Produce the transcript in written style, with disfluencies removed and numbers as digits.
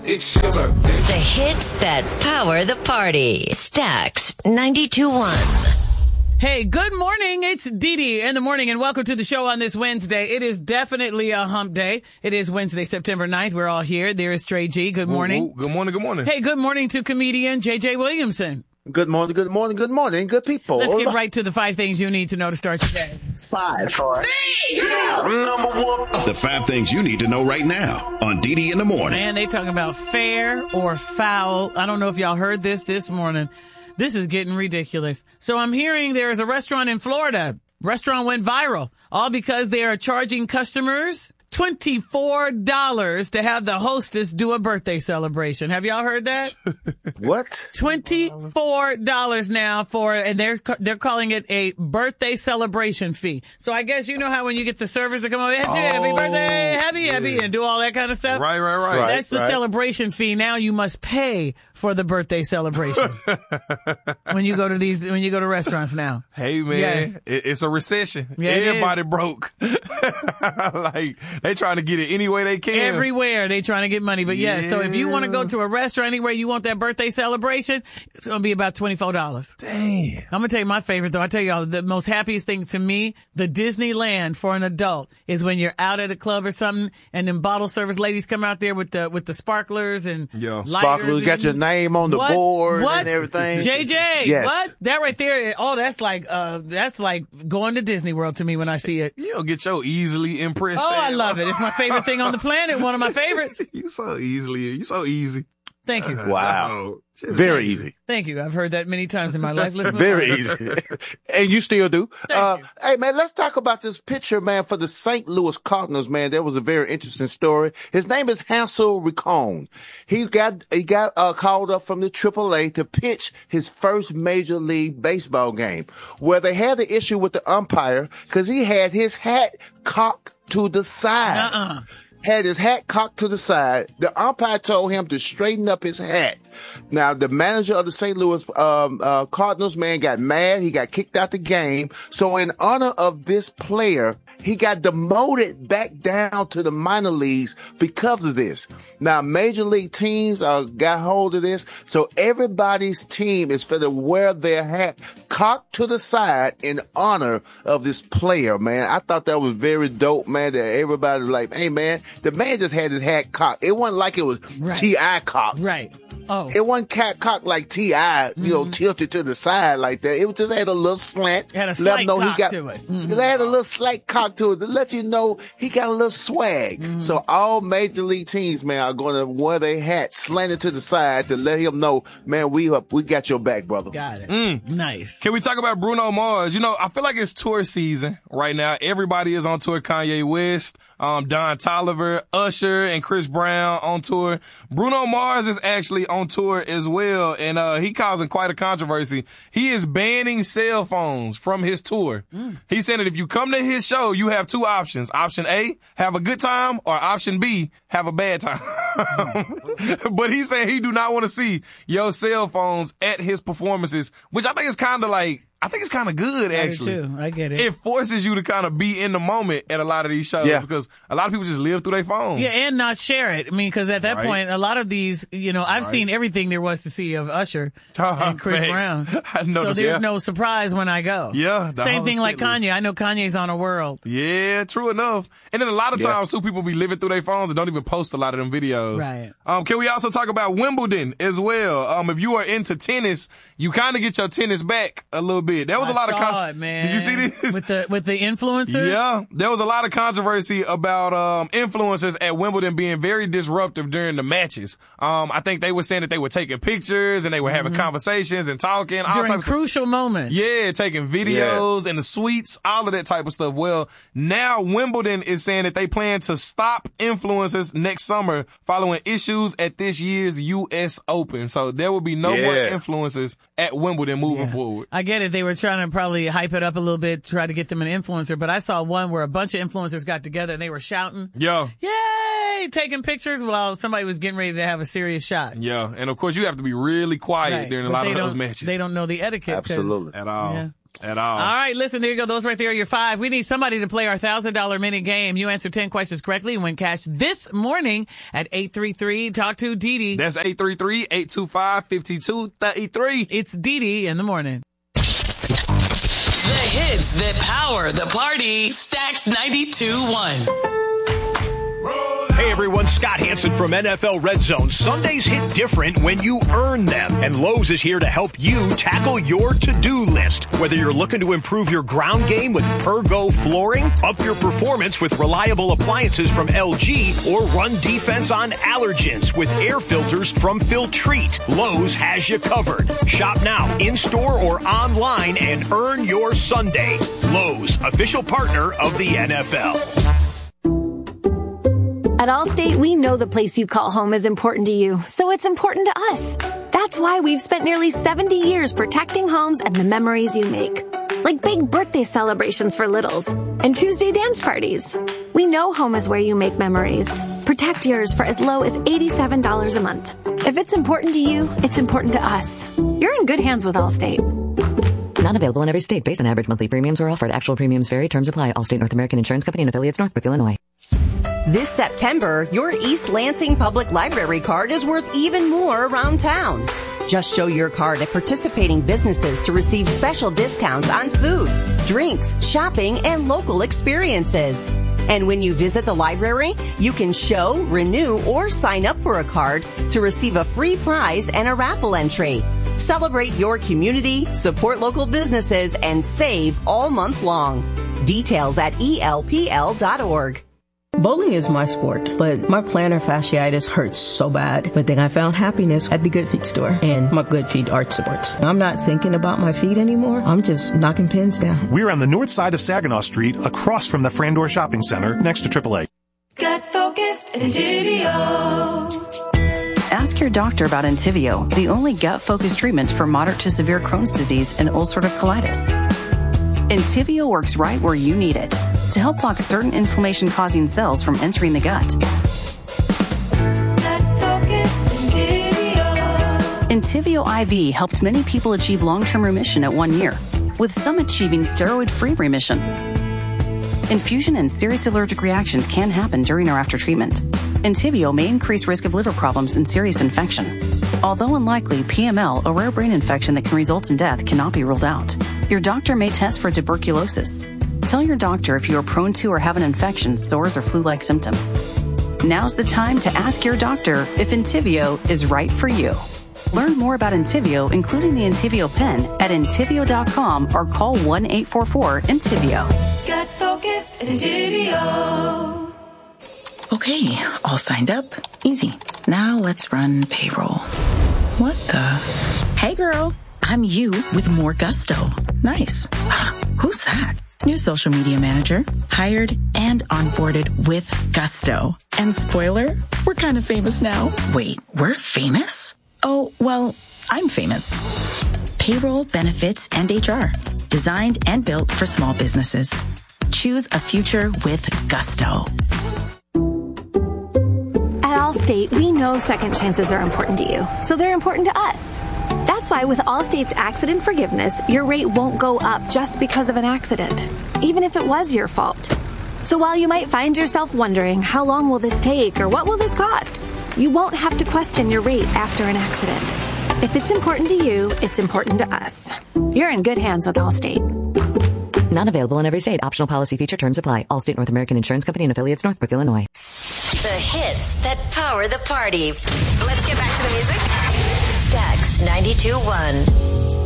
It's your birthday. The hits that power the party. Stax 92.1. Hey, good morning. It's Dee Dee in the morning, and welcome to the show on this Wednesday. It is definitely a hump day. It is Wednesday, September 9th. We're all here. There is Trey G. Good morning. Ooh, good morning, good morning. Hey, good morning to comedian J.J. Williamson. Good morning, good morning, good morning, good people. Let's get right to the 5 things you need to know to start your day. 5, 4, 3, 2. Number one. The 5 things you need to know right now on Dee Dee in the morning. Man, they talking about fair or foul. I don't know if y'all heard this morning. This is getting ridiculous. So I'm hearing there is a restaurant in Florida. Restaurant went viral, all because they are charging customers $24 to have the hostess do a birthday celebration. Have y'all heard that? What? $24 now and they're calling it a birthday celebration fee. So I guess you know how when you get the servers that come over, happy birthday, happy, and do all that kind of stuff. Right. That's the celebration fee. Now you must pay for the birthday celebration when you go to restaurants now. Hey man, Yes. it's a recession. Yeah, Everybody broke. Like they trying to get it any way they can. Everywhere they trying to get money. But yeah, so if you want to go to a restaurant anywhere you want that birthday celebration, it's going to be about $24. Damn. I'm going to tell you my favorite though. I tell y'all the most happiest thing to me, the Disneyland for an adult is when you're out at a club or something and then bottle service ladies come out there with the sparklers and lighters. Sparklers, got your name on the board and everything. JJ, yes. What? That right there, that's like going to Disney World to me when I see it. You don't get your easily impressed. Oh, I love it. It's my favorite thing on the planet. One of my favorites. You so easy. Thank you. Wow. Very easy. Thank you. I've heard that many times in my life. Very easy. And you still do. Thank you. Hey man, let's talk about this pitcher, man, for the St. Louis Cardinals, man. That was a very interesting story. His name is Hansel Racone. He got called up from the AAA to pitch his first Major League Baseball game, where they had the issue with the umpire because he had his hat cocked to the side. Had his hat cocked to the side. The umpire told him to straighten up his hat. Now, the manager of the St. Louis Cardinals, man, got mad. He got kicked out the game. So in honor of this player, he got demoted back down to the minor leagues because of this. Now, major league teams got hold of this. So everybody's team is for to wear their hat cocked to the side in honor of this player, man. I thought that was very dope, man, that everybody was like, hey, man, the man just had his hat cocked. It wasn't like it was T.I. cocked. Right. Oh. It wasn't cocked like T.I., tilted to the side like that. It just had a little slant. Had a slight cock to it. It had a little slight cock to it to let you know he got a little swag. So all major league teams, man, are going to wear their hats slanted to the side to let him know, man, we got your back, brother. Got it. Nice. Can we talk about Bruno Mars? You know, I feel like it's tour season right now. Everybody is on tour. Kanye West, Don Toliver, Usher, and Chris Brown on tour. Bruno Mars is actually on tour as well, and he causing quite a controversy. He is banning cell phones from his tour. He said that if you come to his show, you have 2 options. Option A, have a good time, or option B, have a bad time. But he's saying he do not want to see your cell phones at his performances, which I think is kind of like, I think it's kind of good, actually. I do too. I get it. It forces you to kind of be in the moment at a lot of these shows because a lot of people just live through their phones. Yeah, and not share it. I mean, because at that point, a lot of these, I've seen everything there was to see of Usher and Chris Brown. I noticed, so there's no surprise when I go. Yeah. Same thing like Kanye. I know Kanye's on a world. Yeah, true enough. And then a lot of times, too, people be living through their phones and don't even post a lot of them videos. Right. Can we also talk about Wimbledon as well? If you are into tennis, you kind of get your tennis back a little bit. There was a lot of man. Did you see this? With the influencers? Yeah. There was a lot of controversy about influencers at Wimbledon being very disruptive during the matches. I think they were saying that they were taking pictures and they were having conversations and talking. All During types crucial moments. Yeah, taking videos and the suites, all of that type of stuff. Well, now Wimbledon is saying that they plan to stop influencers next summer following issues at this year's U.S. Open. So there will be no more influencers at Wimbledon moving forward. I get it. They were trying to probably hype it up a little bit, try to get them an influencer. But I saw one where a bunch of influencers got together and they were shouting. Yeah. Yay! Taking pictures while somebody was getting ready to have a serious shot. Yeah. And of course you have to be really quiet during a lot of those matches. They don't know the etiquette. Absolutely. At all. Yeah. At all. All right, listen, there you go. Those right there are your 5. We need somebody to play our $1,000 mini game. You answer 10 questions correctly and win cash this morning at 833. Talk to Dee Dee. That's 833-825-5233. It's Dee Dee in the morning. The hits that power the party. Stacks 92.1. Hey everyone, Scott Hansen from NFL Red Zone. Sundays hit different when you earn them, and Lowe's is here to help you tackle your to-do list. Whether you're looking to improve your ground game with Pergo flooring, up your performance with reliable appliances from LG, or run defense on allergens with air filters from Filtrete, Lowe's has you covered. Shop now, in-store or online, and earn your Sunday. Lowe's, official partner of the NFL. At Allstate, we know the place you call home is important to you, so it's important to us. That's why we've spent nearly 70 years protecting homes and the memories you make. Like big birthday celebrations for littles and Tuesday dance parties. We know home is where you make memories. Protect yours for as low as $87 a month. If it's important to you, it's important to us. You're in good hands with Allstate. Not available in every state based on average monthly premiums or offered. Actual premiums vary. Terms apply. Allstate North American Insurance Company and affiliates, Northbrook, Illinois. This September, your East Lansing Public Library card is worth even more around town. Just show your card at participating businesses to receive special discounts on food, drinks, shopping, and local experiences. And when you visit the library, you can show, renew, or sign up for a card to receive a free prize and a raffle entry. Celebrate your community, support local businesses, and save all month long. Details at elpl.org. Bowling is my sport, but my plantar fasciitis hurts so bad. But then I found happiness at the Good Feet store and my Good Feet Arch Supports. I'm not thinking about my feet anymore. I'm just knocking pins down. We're on the north side of Saginaw Street, across from the Frandor Shopping Center, next to AAA. Gut Focus Entivio. Ask your doctor about Entivio, the only gut-focused treatment for moderate to severe Crohn's disease and ulcerative colitis. Entivio works right where you need it to help block certain inflammation-causing cells from entering the gut. Entivio IV helped many people achieve long-term remission at 1 year, with some achieving steroid-free remission. Infusion and serious allergic reactions can happen during or after treatment. Entivio may increase risk of liver problems and serious infection. Although unlikely, PML, a rare brain infection that can result in death, cannot be ruled out. Your doctor may test for tuberculosis. Tell your doctor if you are prone to or have an infection, sores, or flu-like symptoms. Now's the time to ask your doctor if Entivio is right for you. Learn more about Entivio, including the Entivio pen, at Entivio.com or call 1-844-ENTIVIO. Gut Focus Entivio. Okay, all signed up. Easy. Now let's run payroll. What the? Hey girl, I'm you with more gusto. Nice. Who's that? New social media manager, hired and onboarded with gusto. And spoiler, we're kind of famous now. Wait, we're famous? Oh, well, I'm famous. Payroll, benefits, and HR. Designed and built for small businesses. Choose a future with gusto. At Allstate, we know second chances are important to you, so they're important to us. That's why with Allstate's accident forgiveness, your rate won't go up just because of an accident, even if it was your fault. So while you might find yourself wondering, how long will this take or what will this cost? You won't have to question your rate after an accident. If it's important to you, it's important to us. You're in good hands with Allstate. Not available in every state. Optional policy feature terms apply. Allstate North American Insurance Company and affiliates, Northbrook, Illinois. The hits that power the party. Let's get back to the music. Stacks 92.1.